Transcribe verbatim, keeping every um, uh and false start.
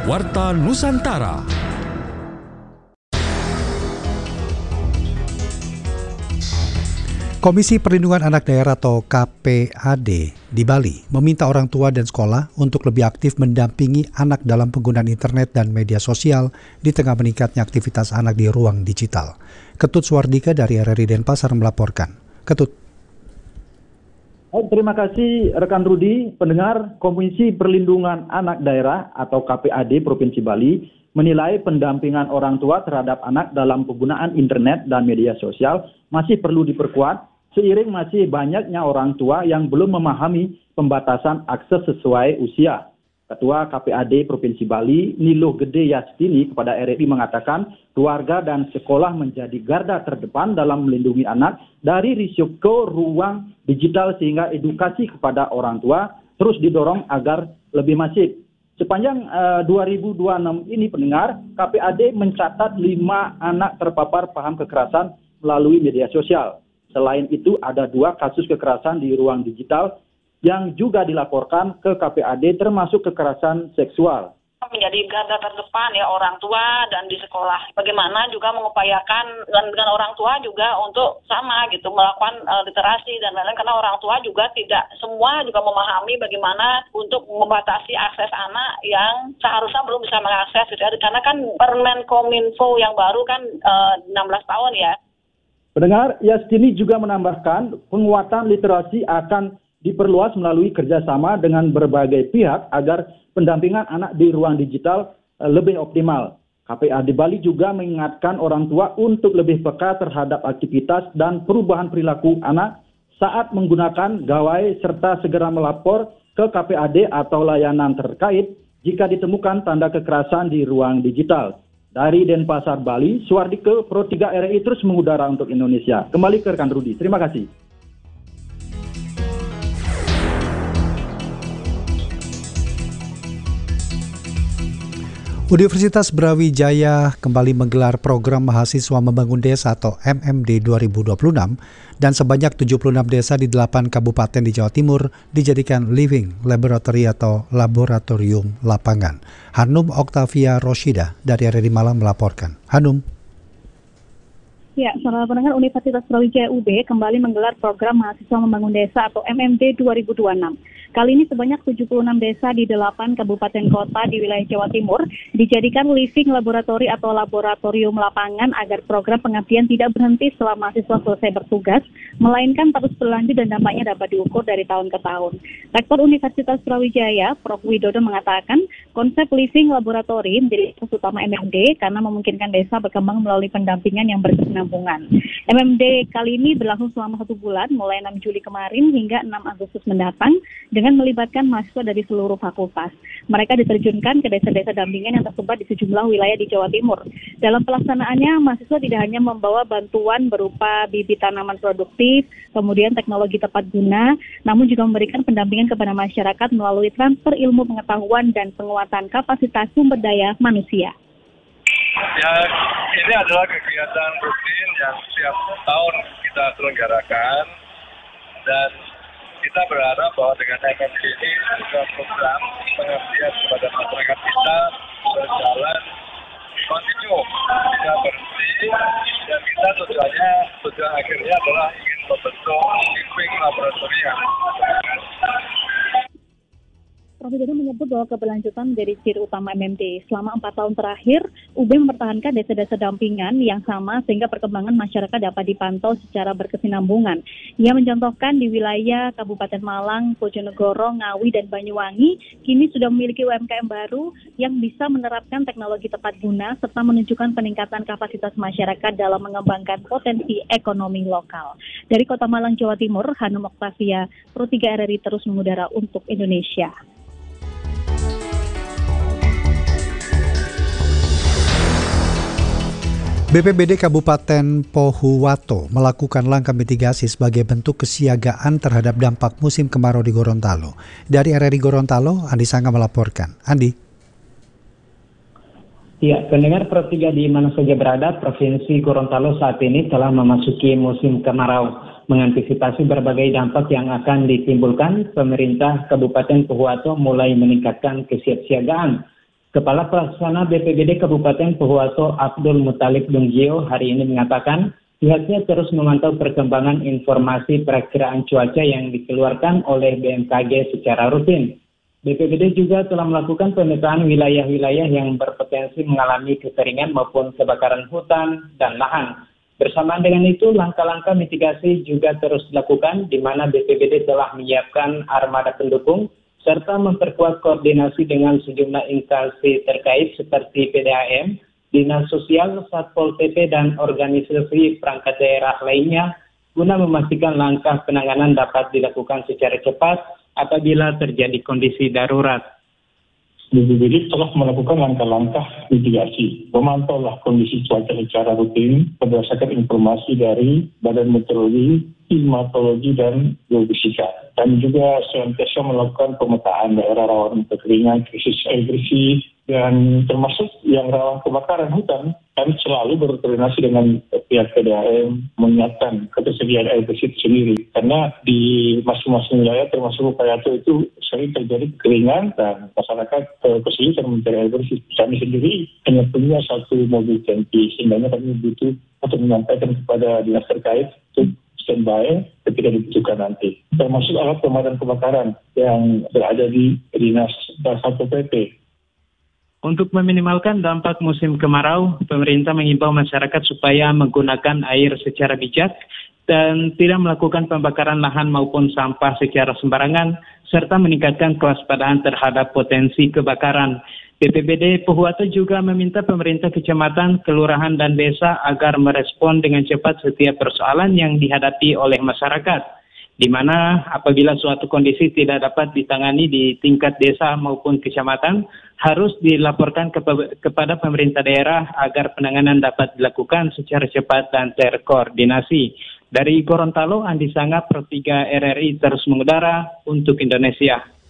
Warta Nusantara. Komisi Perlindungan Anak Daerah atau K P A D di Bali meminta orang tua dan sekolah untuk lebih aktif mendampingi anak dalam penggunaan internet dan media sosial di tengah meningkatnya aktivitas anak di ruang digital. Ketut Suwardika dari R R I Denpasar melaporkan. Ketut. Terima kasih rekan Rudi. Pendengar, Komisi Perlindungan Anak Daerah atau K P A D Provinsi Bali menilai pendampingan orang tua terhadap anak dalam penggunaan internet dan media sosial masih perlu diperkuat seiring masih banyaknya orang tua yang belum memahami pembatasan akses sesuai usia. Ketua K P A D Provinsi Bali, Niluh Gede Yastini kepada R R I mengatakan keluarga dan sekolah menjadi garda terdepan dalam melindungi anak dari risiko ruang digital sehingga edukasi kepada orang tua terus didorong agar lebih masif. Sepanjang uh, dua ribu dua puluh enam ini pendengar, K P A D mencatat lima anak terpapar paham kekerasan melalui media sosial. Selain itu ada dua kasus kekerasan di ruang digital yang juga dilaporkan ke K P A D termasuk kekerasan seksual. Menjadi garda terdepan ya orang tua dan di sekolah. Bagaimana juga mengupayakan dengan, dengan orang tua juga untuk sama gitu melakukan uh, literasi dan lain-lain karena orang tua juga tidak semua juga memahami bagaimana untuk membatasi akses anak yang seharusnya belum bisa mengakses gitu ya. Karena kan Permen Kominfo yang baru kan uh, enam belas tahun ya. Pendengar, Yastini juga menambahkan penguatan literasi akan diperluas melalui kerjasama dengan berbagai pihak agar pendampingan anak di ruang digital lebih optimal. K P A D Bali juga mengingatkan orang tua untuk lebih peka terhadap aktivitas dan perubahan perilaku anak saat menggunakan gawai serta segera melapor ke K P A D atau layanan terkait jika ditemukan tanda kekerasan di ruang digital. Dari Denpasar, Bali, Suwardike, Pro tiga R R I terus mengudara untuk Indonesia. Kembali ke rekan Rudi. Terima kasih. Universitas Brawijaya kembali menggelar program Mahasiswa Membangun Desa atau M M D dua ribu dua puluh enam dan sebanyak tujuh puluh enam desa di delapan kabupaten di Jawa Timur dijadikan Living Laboratory atau Laboratorium Lapangan. Hanum Oktavia Roshida dari R R I Malang melaporkan. Hanum. Ya, saudara pendengar, Universitas Brawijaya U B kembali menggelar program Mahasiswa Membangun Desa atau M M D dua ribu dua puluh enam. Kali ini sebanyak tujuh puluh enam desa di delapan kabupaten kota di wilayah Jawa Timur dijadikan Living Laboratory atau Laboratorium Lapangan agar program pengabdian tidak berhenti setelah mahasiswa selesai bertugas, melainkan terus berlanjut dan dampaknya dapat diukur dari tahun ke tahun. Rektor Universitas Brawijaya, Profesor Widodo mengatakan konsep Living Laboratory menjadi fokus utama M M D karena memungkinkan desa berkembang melalui pendampingan yang berkesinambungan. M M D kali ini berlangsung selama satu bulan, mulai enam Juli kemarin hingga enam Agustus mendatang, dengan melibatkan mahasiswa dari seluruh fakultas. Mereka diterjunkan ke desa-desa dampingan yang tersebar di sejumlah wilayah di Jawa Timur. Dalam pelaksanaannya, mahasiswa tidak hanya membawa bantuan berupa bibit tanaman produktif, kemudian teknologi tepat guna, namun juga memberikan pendampingan kepada masyarakat melalui transfer ilmu pengetahuan dan penguatan kapasitas sumber daya manusia. Ya, ini adalah kegiatan rutin yang setiap tahun kita selenggarakan dan kita berharap bahwa dengan M M D ini juga program pengabdian kepada masyarakat kita berjalan kontinu, tidak berhenti, dan kita tujuannya tujuan akhirnya adalah ingin membentuk Living Laboratorium. Prof Widodo menyebut bahwa keberlanjutan dari ciri utama M M D. Selama empat tahun terakhir, U B mempertahankan desa-desa dampingan yang sama sehingga perkembangan masyarakat dapat dipantau secara berkesinambungan. Ia mencontohkan di wilayah Kabupaten Malang, Bojonegoro, Ngawi, dan Banyuwangi, kini sudah memiliki U M K M baru yang bisa menerapkan teknologi tepat guna serta menunjukkan peningkatan kapasitas masyarakat dalam mengembangkan potensi ekonomi lokal. Dari Kota Malang, Jawa Timur, Hanum Oktavia, Pro tiga R R I terus mengudara untuk Indonesia. B P B D Kabupaten Pohuwato melakukan langkah mitigasi sebagai bentuk kesiagaan terhadap dampak musim kemarau di Gorontalo. Dari R R I Gorontalo, Andi Sangga melaporkan. Andi. Ya, pendengar Pro tiga di mana saja berada, Provinsi Gorontalo saat ini telah memasuki musim kemarau. Mengantisipasi berbagai dampak yang akan ditimbulkan, pemerintah Kabupaten Pohuwato mulai meningkatkan kesiapsiagaan. Kepala Pelaksana B P B D Kabupaten Pohuwato Abdul Muthalib Lunggio hari ini mengatakan pihaknya terus memantau perkembangan informasi perakiraan cuaca yang dikeluarkan oleh B M K G secara rutin. B P B D juga telah melakukan pemetaan wilayah-wilayah yang berpotensi mengalami kekeringan maupun kebakaran hutan dan lahan. Bersamaan dengan itu, langkah-langkah mitigasi juga terus dilakukan, di mana B P B D telah menyiapkan armada pendukung serta memperkuat koordinasi dengan sejumlah instansi terkait seperti P D A M, Dinas Sosial, Satpol P P, dan organisasi perangkat daerah lainnya guna memastikan langkah penanganan dapat dilakukan secara cepat apabila terjadi kondisi darurat. B P B D telah melakukan langkah-langkah mitigasi, memantaulah kondisi cuaca secara rutin berdasarkan informasi dari Badan Meteorologi, Klimatologi, dan Geofisika. Dan juga senantiasa melakukan pemetaan daerah rawan kekeringan, krisis air bersih, dan termasuk yang rawan kebakaran hutan. Kami selalu berkoordinasi dengan pihak P D A M menyiapkan ketersediaan air bersih itu sendiri. Karena di masing-masing wilayah termasuk Pohuwato itu sering terjadi kekeringan dan masyarakat kesulitan mencari air bersih. Kami sendiri hanya punya satu mobil tangki, sehingga kami butuh untuk menyampaikan kepada dinas terkait untuk standby ketika dibutuhkan nanti. Termasuk alat pemadam kebakaran yang berada di Dinas Satpol P P. Untuk meminimalkan dampak musim kemarau, pemerintah mengimbau masyarakat supaya menggunakan air secara bijak dan tidak melakukan pembakaran lahan maupun sampah secara sembarangan, serta meningkatkan kewaspadaan terhadap potensi kebakaran. B P B D Pohuwato juga meminta pemerintah kecamatan, kelurahan, dan desa agar merespon dengan cepat setiap persoalan yang dihadapi oleh masyarakat, di mana apabila suatu kondisi tidak dapat ditangani di tingkat desa maupun kecamatan, harus dilaporkan kepa- kepada pemerintah daerah agar penanganan dapat dilakukan secara cepat dan terkoordinasi. Dari Gorontalo, Andi Sangap, Pro tiga R R I terus mengudara untuk Indonesia.